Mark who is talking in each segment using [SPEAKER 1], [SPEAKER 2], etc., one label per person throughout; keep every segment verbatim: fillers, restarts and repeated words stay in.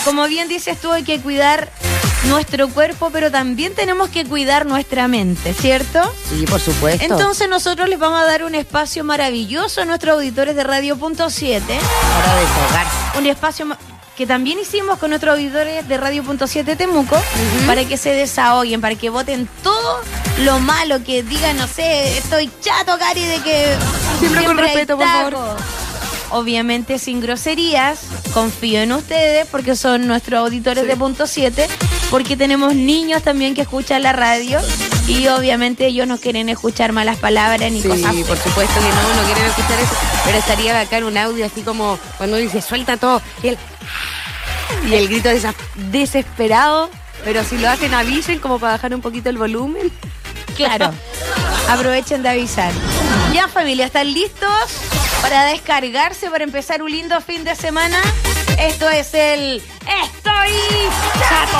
[SPEAKER 1] como bien dices tú, hay que cuidar nuestro cuerpo, pero también tenemos que cuidar nuestra mente, ¿cierto?
[SPEAKER 2] Sí, por supuesto.
[SPEAKER 1] Entonces nosotros les vamos a dar un espacio maravilloso a nuestros auditores de Radio Punto siete.
[SPEAKER 2] Para desahogarse.
[SPEAKER 1] Un espacio que también hicimos con nuestros auditores de Radio Punto siete Temuco, uh-huh. para que se desahoguen, para que voten todo lo malo, que digan, no sé, estoy chato, Cari, de que...
[SPEAKER 2] Siempre, siempre con respeto, por favor.
[SPEAKER 1] Obviamente sin groserías, confío en ustedes porque son nuestros auditores sí. de Punto siete, porque tenemos niños también que escuchan la radio y obviamente ellos no quieren escuchar malas palabras ni
[SPEAKER 2] sí,
[SPEAKER 1] cosas.
[SPEAKER 2] Sí, por supuesto que no, no quieren escuchar eso, pero estaría bacán un audio así como cuando dice suelta todo y el, y el grito desa- desesperado, pero si lo hacen avisen como para bajar un poquito el volumen.
[SPEAKER 1] Claro, aprovechen de avisar. Ya, familia, ¿están listos para descargarse, para empezar un lindo fin de semana? Esto es el Estoy Chato.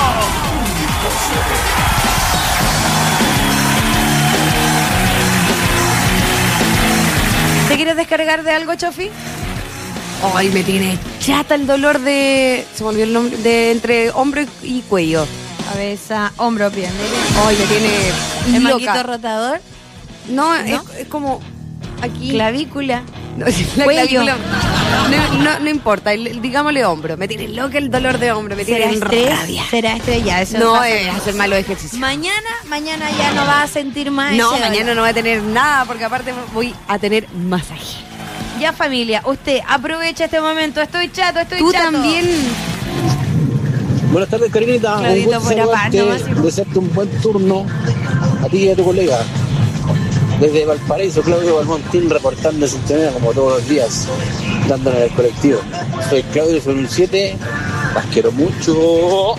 [SPEAKER 1] ¿Te quieres descargar de algo, Chofi?
[SPEAKER 2] Ay, me tiene chata el dolor de... Se me olvidó el nombre, de entre hombro y cuello.
[SPEAKER 1] Cabeza, hombro, pierna.
[SPEAKER 2] Ay, me tiene
[SPEAKER 1] ¿El
[SPEAKER 2] loca.
[SPEAKER 1] manguito rotador?
[SPEAKER 2] No,
[SPEAKER 1] ¿No?
[SPEAKER 2] Es, es como aquí.
[SPEAKER 1] Clavícula.
[SPEAKER 2] No, la
[SPEAKER 1] Cuello.
[SPEAKER 2] clavícula. No, no, no importa, el, digámosle hombro. Me tiene loca el dolor de hombro, me tiene
[SPEAKER 1] ¿Será
[SPEAKER 2] en
[SPEAKER 1] estrés?
[SPEAKER 2] rabia.
[SPEAKER 1] ¿Será estrés? Ya, eso
[SPEAKER 2] No,
[SPEAKER 1] pasa
[SPEAKER 2] es
[SPEAKER 1] ya.
[SPEAKER 2] hacer malo ejercicio.
[SPEAKER 1] Mañana, mañana ya no vas a sentir más.
[SPEAKER 2] No,
[SPEAKER 1] ese
[SPEAKER 2] mañana
[SPEAKER 1] dolor.
[SPEAKER 2] no voy a tener nada porque aparte voy a tener masaje.
[SPEAKER 1] Ya, familia, usted aprovecha este momento. Estoy chato, estoy
[SPEAKER 2] Tú
[SPEAKER 1] chato.
[SPEAKER 2] también.
[SPEAKER 3] Buenas tardes, Karinita.
[SPEAKER 1] Claudito,
[SPEAKER 3] Un
[SPEAKER 1] por
[SPEAKER 3] gusto
[SPEAKER 1] aparte,
[SPEAKER 3] saludarte,
[SPEAKER 1] nomás.
[SPEAKER 3] desearte un buen turno a ti y a tu colega. Desde Valparaíso, Claudio Balmontín, reportando en sintonía como todos los días, dándole al colectivo. Soy Claudio, soy un siete, las quiero mucho.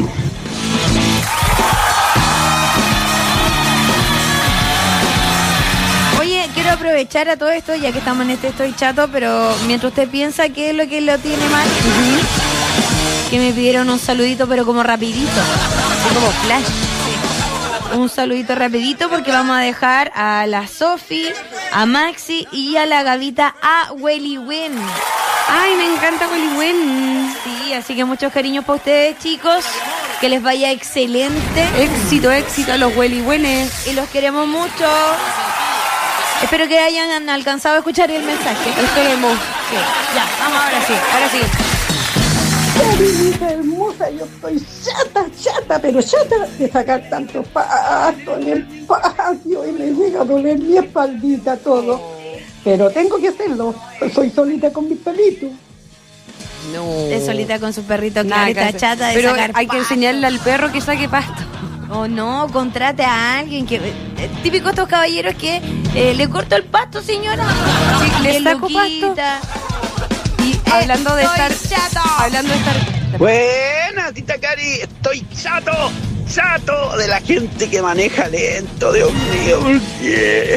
[SPEAKER 1] Oye, quiero aprovechar a todo esto, ya que estamos en este Estoy Chato, pero mientras usted piensa qué es lo que lo tiene mal, uh-huh. que me pidieron un saludito, pero como rapidito, así como flash. Un saludito rapidito porque vamos a dejar a la Sofi, a Maxi y a la Gavita a Welly Wen.
[SPEAKER 2] Ay, me encanta Welly Wen.
[SPEAKER 1] Sí, así que muchos cariños para ustedes, chicos. Que les vaya excelente.
[SPEAKER 2] Éxito, éxito a los Welly Wenes.
[SPEAKER 1] Y los queremos mucho. Espero que hayan alcanzado a escuchar el mensaje.
[SPEAKER 2] Esperemos.
[SPEAKER 1] Sí, ya, vamos ahora sí, ahora sí.
[SPEAKER 4] Carinita hermosa, yo estoy chata, chata, pero chata de sacar tanto pasto en el patio y me llega a doler mi espaldita todo. Pero tengo que hacerlo, soy solita con mis pelitos.
[SPEAKER 2] No.
[SPEAKER 1] Es solita con su perrito,
[SPEAKER 2] Nada
[SPEAKER 1] claro,
[SPEAKER 2] que
[SPEAKER 1] está
[SPEAKER 2] hacer.
[SPEAKER 1] chata de
[SPEAKER 2] Pero
[SPEAKER 1] sacar
[SPEAKER 2] hay que
[SPEAKER 1] pasto.
[SPEAKER 2] enseñarle al perro que saque pasto.
[SPEAKER 1] O no, contrate a alguien que... eh, típico estos caballeros que eh, le corto el pasto, señora.
[SPEAKER 2] Sí, le
[SPEAKER 1] Que
[SPEAKER 2] saco
[SPEAKER 1] Luquita.
[SPEAKER 2] Y hablando de
[SPEAKER 1] Estoy
[SPEAKER 2] estar...
[SPEAKER 1] chato.
[SPEAKER 2] Hablando de estar...
[SPEAKER 5] Buena, tita Cari, estoy chato, chato de la gente que maneja lento, Dios mío, ¿por qué?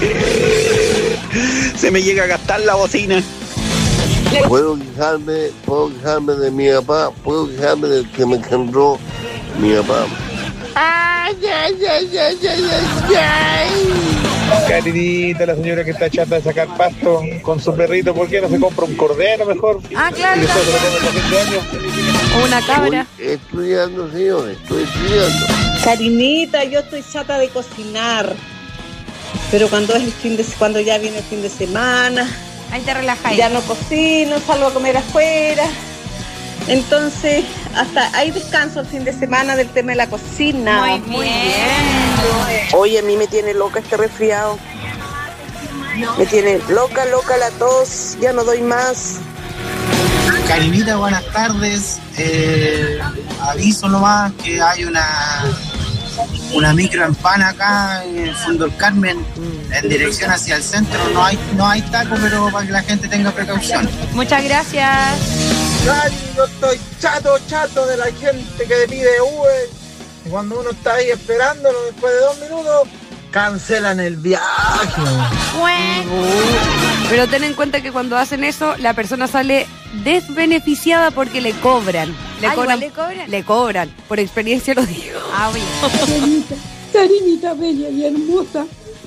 [SPEAKER 5] Se me llega a gastar la bocina.
[SPEAKER 6] Puedo quejarme, puedo quejarme de mi papá, puedo quejarme del que me engendró mi papá. Ay, ay, ay, ay, ay, ay, ay.
[SPEAKER 3] Carinita, la señora que está chata de sacar pasto con su perrito, ¿por qué no se compra un cordero mejor?
[SPEAKER 1] Ah, claro.
[SPEAKER 3] Y después se lo come por fin de año.
[SPEAKER 2] O una cabra.
[SPEAKER 6] Estoy estudiando, señor, estoy estudiando.
[SPEAKER 7] Karinita, yo estoy chata de cocinar, pero cuando es el fin de cuando ya viene el fin de semana,
[SPEAKER 1] Ahí te relajas.
[SPEAKER 7] ya no cocino, salgo a comer afuera, entonces hasta ahí descanso el fin de semana del tema de la cocina.
[SPEAKER 1] Muy bien.
[SPEAKER 8] Oye, a mí me tiene loca este resfriado. Me tiene loca, loca la tos. Ya no doy más.
[SPEAKER 9] Karinita, buenas tardes. Eh, aviso nomás que hay una una micro en pan acá en el Fondo del Carmen, en dirección hacia el centro. No hay no hay taco, pero para que la gente tenga precaución.
[SPEAKER 1] Muchas gracias.
[SPEAKER 3] Cari, yo estoy chato, chato de la gente que te pide Uber. Y cuando uno está ahí esperándolo, después de dos minutos, cancelan el viaje.
[SPEAKER 1] Bueno.
[SPEAKER 2] Pero ten en cuenta que cuando hacen eso, la persona sale desbeneficiada porque le cobran. Le
[SPEAKER 1] Ah,
[SPEAKER 2] cobran,
[SPEAKER 1] igual le cobran.
[SPEAKER 2] Le cobran. Por experiencia lo digo.
[SPEAKER 1] Ah, bien.
[SPEAKER 4] Carinita, Carinita bella y hermosa.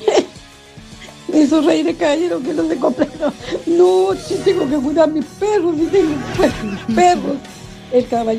[SPEAKER 4] Esos reyes cayeron que no se compraron. No, si tengo que cuidar mis perros, si tengo perros. El caballero.